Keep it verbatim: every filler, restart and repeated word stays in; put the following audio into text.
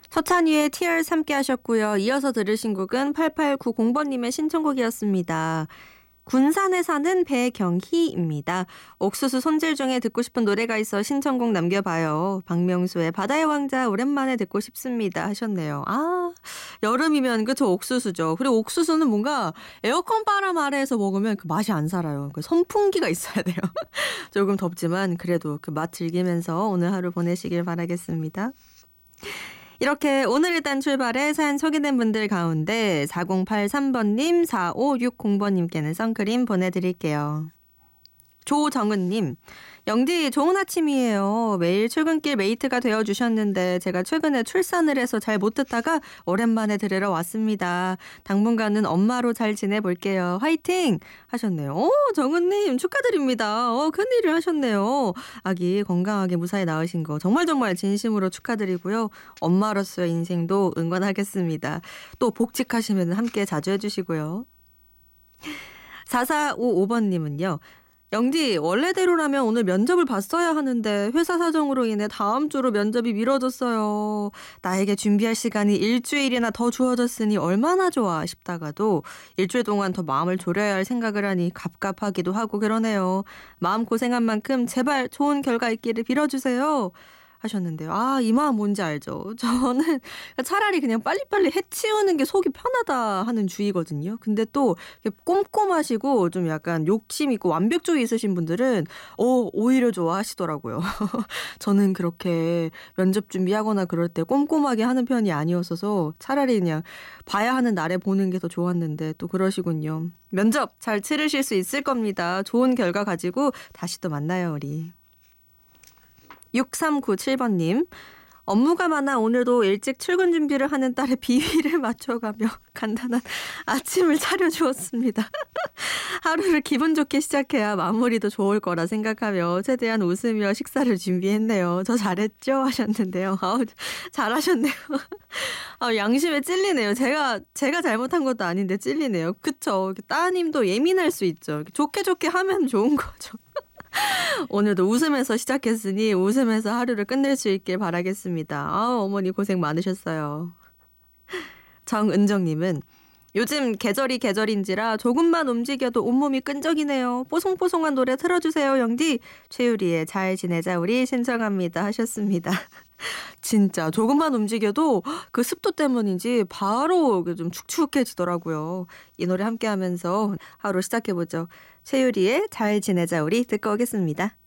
서찬휘의 Tears 함께 하셨고요. 이어서 들으신 곡은 팔팔구공번님의 신청곡이었습니다. 군산에 사는 배경희입니다. 옥수수 손질 중에 듣고 싶은 노래가 있어 신청곡 남겨봐요. 박명수의 바다의 왕자 오랜만에 듣고 싶습니다 하셨네요. 아, 여름이면 그쵸, 옥수수죠. 그리고 옥수수는 뭔가 에어컨 바람 아래에서 먹으면 그 맛이 안 살아요. 그 선풍기가 있어야 돼요. 조금 덥지만 그래도 그 맛 즐기면서 오늘 하루 보내시길 바라겠습니다. 이렇게 오늘 일단 출발에 사연 소개된 분들 가운데 사공팔삼번님, 사오육공번님께는 선크림 보내드릴게요. 조정은님, 영디 좋은 아침이에요. 매일 출근길 메이트가 되어주셨는데 제가 최근에 출산을 해서 잘 못 듣다가 오랜만에 들으러 왔습니다. 당분간은 엄마로 잘 지내볼게요. 화이팅! 하셨네요. 오, 정은님 축하드립니다. 어, 큰일을 하셨네요. 아기 건강하게 무사히 낳으신 거 정말 정말 진심으로 축하드리고요. 엄마로서의 인생도 응원하겠습니다. 또 복직하시면 함께 자주 해주시고요. 사사오오번님은요. 영디, 원래대로라면 오늘 면접을 봤어야 하는데 회사 사정으로 인해 다음 주로 면접이 미뤄졌어요. 나에게 준비할 시간이 일주일이나 더 주어졌으니 얼마나 좋아 싶다가도 일주일 동안 더 마음을 졸여야 할 생각을 하니 갑갑하기도 하고 그러네요. 마음고생한 만큼 제발 좋은 결과 있기를 빌어주세요. 하셨는데요. 아, 이 마음 뭔지 알죠? 저는 차라리 그냥 빨리빨리 해치우는 게 속이 편하다 하는 주의거든요. 근데 또 꼼꼼하시고 좀 약간 욕심 있고 완벽주의 있으신 분들은 어, 오히려 좋아하시더라고요. 저는 그렇게 면접 준비하거나 그럴 때 꼼꼼하게 하는 편이 아니었어서 차라리 그냥 봐야 하는 날에 보는 게 더 좋았는데 또 그러시군요. 면접 잘 치르실 수 있을 겁니다. 좋은 결과 가지고 다시 또 만나요, 우리. 육삼구칠번님, 업무가 많아 오늘도 일찍 출근 준비를 하는 딸의 비위를 맞춰가며 간단한 아침을 차려주었습니다. 하루를 기분 좋게 시작해야 마무리도 좋을 거라 생각하며 최대한 웃으며 식사를 준비했네요. 저 잘했죠? 하셨는데요. 아우, 잘하셨네요. 아, 양심에 찔리네요. 제가 제가 잘못한 것도 아닌데 찔리네요. 그쵸? 따님도 예민할 수 있죠. 좋게 좋게 하면 좋은 거죠. 오늘도 웃으면서 시작했으니 웃으면서 하루를 끝낼 수 있길 바라겠습니다. 아, 어머니 고생 많으셨어요. 정은정님은 요즘 계절이 계절인지라 조금만 움직여도 온몸이 끈적이네요. 뽀송뽀송한 노래 틀어주세요, 영디. 최유리의 잘 지내자 우리 신청합니다 하셨습니다. 진짜 조금만 움직여도 그 습도 때문인지 바로 좀 축축해지더라고요. 이 노래 함께 하면서 하루 시작해보죠. 최유리의 잘 지내자 우리 듣고 오겠습니다.